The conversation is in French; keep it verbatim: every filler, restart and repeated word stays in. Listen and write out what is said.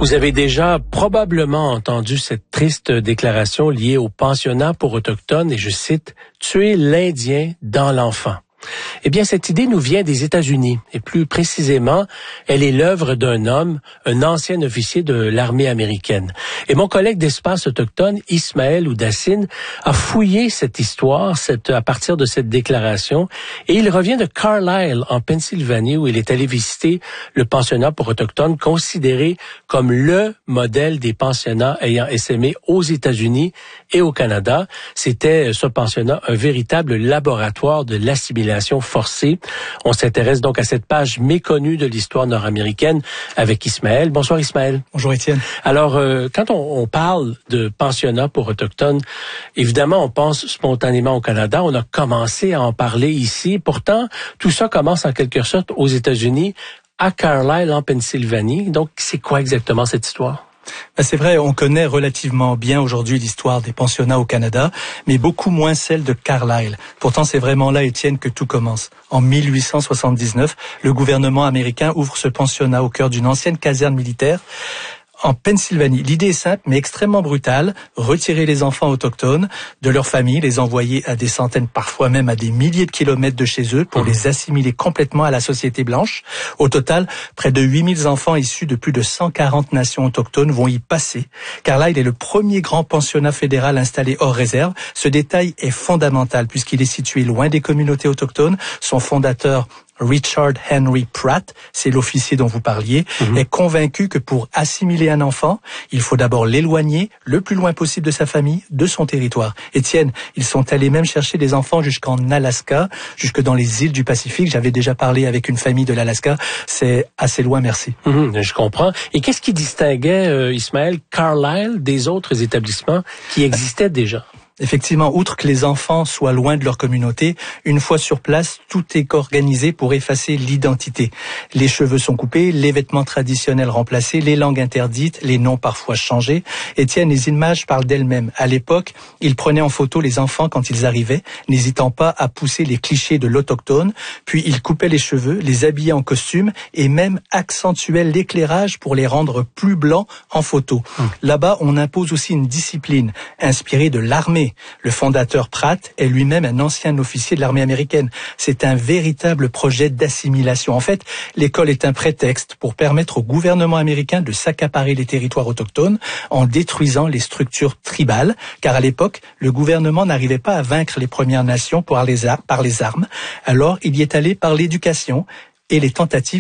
Vous avez déjà probablement entendu cette triste déclaration liée au pensionnat pour autochtones et je cite « tuer l'Indien dans l'enfant ». Eh bien, cette idée nous vient des États-Unis et plus précisément, elle est l'œuvre d'un homme, un ancien officier de l'armée américaine. Et mon collègue d'Espace autochtone, Ismaël Oudassine, a fouillé cette histoire cette, à partir de cette déclaration et il revient de Carlisle, en Pennsylvanie, où il est allé visiter le pensionnat pour autochtones, considéré comme le modèle des pensionnats ayant essaimé aux États-Unis et au Canada. C'était ce pensionnat un véritable laboratoire de l'assimilation forcée. On s'intéresse donc à cette page méconnue de l'histoire nord-américaine avec Ismaël. Bonsoir Ismaël. Bonjour Étienne. Alors, euh, quand on, on parle de pensionnat pour autochtones, évidemment, on pense spontanément au Canada. On a commencé à en parler ici. Pourtant, tout ça commence en quelque sorte aux États-Unis, à Carlisle, en Pennsylvanie. Donc, c'est quoi exactement cette histoire? Ben c'est vrai, on connaît relativement bien aujourd'hui l'histoire des pensionnats au Canada, mais beaucoup moins celle de Carlisle. Pourtant, c'est vraiment là, Étienne, que tout commence. En mille huit cent soixante-dix-neuf, le gouvernement américain ouvre ce pensionnat au cœur d'une ancienne caserne militaire en Pennsylvanie. L'idée est simple, mais extrêmement brutale. Retirer les enfants autochtones de leur famille, les envoyer à des centaines, parfois même à des milliers de kilomètres de chez eux pour mmh. les assimiler complètement à la société blanche. Au total, près de huit mille enfants issus de plus de cent quarante nations autochtones vont y passer. Carlisle est le premier grand pensionnat fédéral installé hors réserve. Ce détail est fondamental puisqu'il est situé loin des communautés autochtones. Son fondateur, Richard Henry Pratt, c'est l'officier dont vous parliez, mmh. est convaincu que pour assimiler un enfant, il faut d'abord l'éloigner le plus loin possible de sa famille, de son territoire. Étienne, ils sont allés même chercher des enfants jusqu'en Alaska, jusque dans les îles du Pacifique. J'avais déjà parlé avec une famille de l'Alaska. C'est assez loin, merci. Mmh, je comprends. Et qu'est-ce qui distinguait, euh, Ismaël, Carlisle des autres établissements qui existaient déjà? Effectivement, outre que les enfants soient loin de leur communauté, une fois sur place, tout est organisé pour effacer l'identité. Les cheveux sont coupés, les vêtements traditionnels remplacés, les langues interdites, les noms parfois changés. Étienne, les images parlent d'elles-mêmes. À l'époque, ils prenaient en photo les enfants quand ils arrivaient, n'hésitant pas à pousser les clichés de l'autochtone, puis ils coupaient les cheveux, les habillaient en costume et même accentuaient l'éclairage pour les rendre plus blancs en photo. Hum. Là-bas, on impose aussi une discipline inspirée de l'armée. Le fondateur Pratt est lui-même un ancien officier de l'armée américaine. C'est un véritable projet d'assimilation. En fait, l'école est un prétexte pour permettre au gouvernement américain de s'accaparer les territoires autochtones en détruisant les structures tribales, car à l'époque, le gouvernement n'arrivait pas à vaincre les Premières Nations par les armes. Alors, il y est allé par l'éducation et les tentatives